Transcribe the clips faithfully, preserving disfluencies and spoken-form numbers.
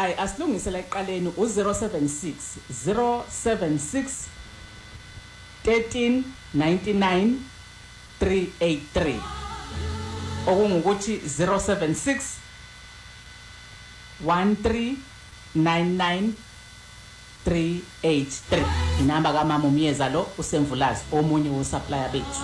hayi asilungise la eqaleni u zero seven six zero seven six thirteen ninety-nine three eight three okungukuthi zero seven six one three nine nine three eight three inamba kaMama uMyeza lo usemvulazi omunye wosupplier bethu.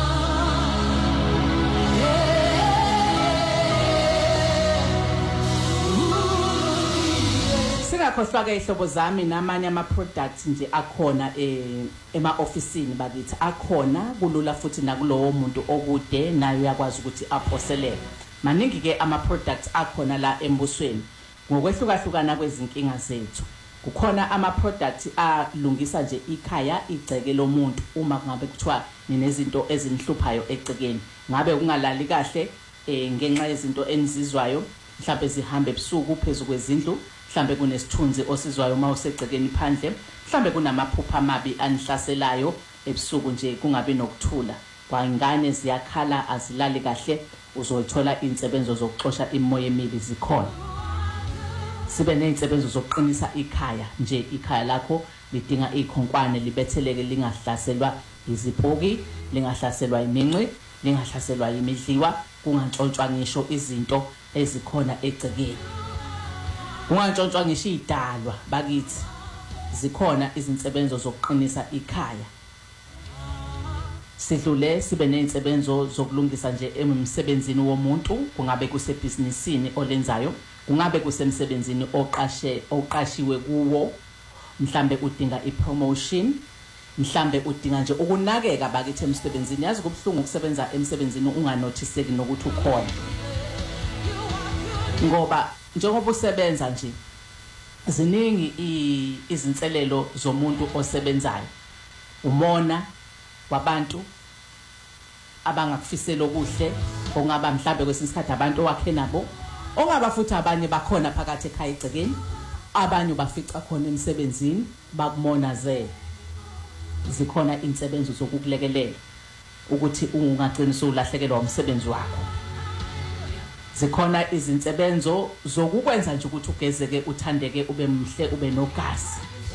Singakhohlwa ke ihlobo zami namanye ama products nje akhona eh ema officeini bakithi akhona kulula futhi nakulowo muntu okude nayo uyakwazi ukuthi aphoselele. Maningi ke ama products akhona la embusweni ngokwehlukahlukana kwezinkinga zethu. Kukhona ama products alungisa nje ikhaya igceke lomuntu uma ngabe kuthiwa ninezinto ezinihluphayo egcekeni ngabe ungalali kahle eh ngenxa yezinto enizizwayo mhlawumbe zihambe ebusuku phezulu kwezindlu mhlambe kunesithunzi osizwayo uma usegcekeni phandle mhlambe kunamaphupha amabi anihlaselayo ebusuku nje kungabe nokuthula kwangane ziyakhala azilali kahle uzothola insebenzo zokuxosha imoya emibi zikhona. Sibe nezinsebenzo zokuqinisa ikhaya nje ikhaya lakho lidinga ikhonkwane libetheleke lingahlaselwa izipoki lingahlaselwa iminqi lingahlaselwa imidliwa kungantshontshwa ngisho izinto ezikhona egcekeni. Ungantshontshwa ngisho idalwa bakithi zikhona izinsebenzo zokuqinisa ikhaya. Sidlule sibe nezinsebenzo zokulungisa nje emsebenzini womuntu kungabe kusebusinessini olenzayo kungabe kusemsebenzini oqashe oqashiwe kuwo mhlambe udinga ipromotion mhlambe udinga nje ukunakeka bakithi emsebenzini yazi kubhlungu ukusebenza emsebenzini unganothiseki nokuthi ukhona ngoba njengoba usebenza nje ziningi izinselelo zomuntu osebenzayo umona wabantu abangakufisela okuhle ongaba mhlambe kwesinye isikhathi abantu wakhe nabo ongaba futhi abanye bakhona phakathi ekhaya egcekeni abanye bafica khona emsebenzini bakumona ze zikhona insebenzo zokukulekelela ukuthi ungagcini usulahlekelwa umsebenzi wakho. Zikhona izinsebenzo zokukwenza nje ukuthi ugezeke uthandeke ube mhle ube nogazi.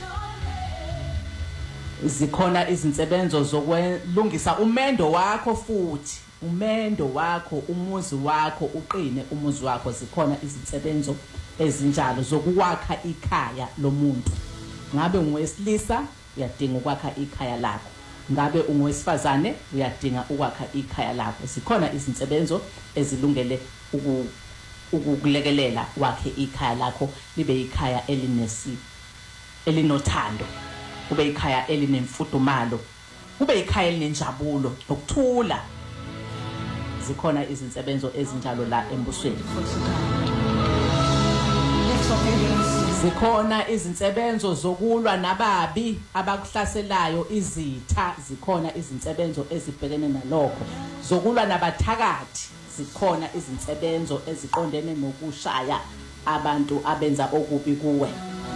Zikhona izinsebenzo zokwelungisa umendo wakho futhi umendo wakho umuzi wakho uqine umuzi wakho. Zikhona izinsebenzo ezinjalo zokuwakha ikhaya lomuntu. Ngabe ungowesilisa uyadinga ukwakha ikhaya lakho ngabe ungowesifazane uyadinga ukwakha ikhaya lakho. Zikhona izinsebenzo ezilungele ukukulekelela wakhe ikhaya lakho libe ikhaya elinesi elinothando kube ikhaya elinemfudumalo kube ikhaya elinenjabulo nokuthula. Zikhona izinsebenzo ezinjalo la embusweni. Zikhona izinsebenzo zokulwa nababi abakuhlaselayo izitha. Zikhona izinsebenzo ezibhekene nalokho zokulwa nabathakathi. Zikhona izinsebenzo eziqondene nokushaya abantu abenza okubi kuwe.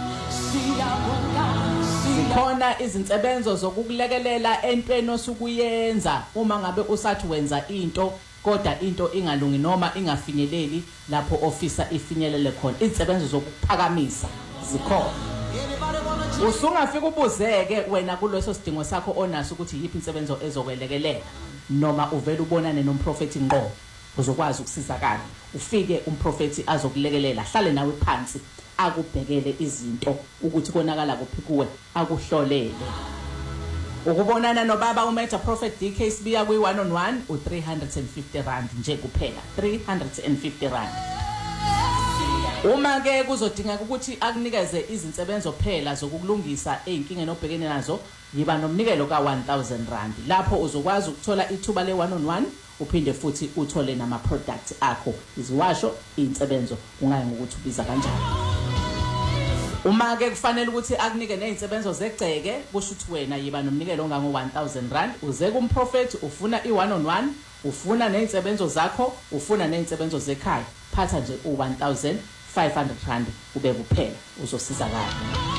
Zikhona izinsebenzo zokukulekelela entweni osukuyenza uma ngabe usathi wenza into kodwa into ingalungi noma ingafinyeleli lapho ofisa ifinyelele khona. Izinsebenzo zokuphakamisa zikhona. Usungafika ubuzeke wena kuleso sidingo sakho onaso ukuthi yipi insebenzo ezokwelekelela noma uvela ubonane nomprofeti ngqo uzokwazi ukusizakala. Ufike umprofeti azokulekelela hlale nawe phansi akubhekele izinto ukuthi konakala kuphi kuwe akuhlolele. Ukubonana nobaba uMajor Prophet D K sibiya kwi one on one u three hundred fifty rand nje kuphela three hundred fifty rand. Uma ke kuzodingeka ukuthi akunikeze izinsebenzo phela zokulungisa einkinga nobhekene nazo yiba nomnikelo ka one thousand rand. Lapho uzokwazi ukuthola ithuba le one on one uphinde futhi uthole nama products akho iziwasho insebenzo ungayi ngokuthi ubiza kanjani. Uma ke kufanele ukuthi akunike nezinsebenzo zegceke kusho ukuthi wena yiba nomnikelo ongango one thousand rand uze kumprofeti ufuna i one on one ufuna nezinsebenzo zakho ufuna nezinsebenzo zekhaya phatha nje u one thousand five hundred rand ube kuphela uzosizakala.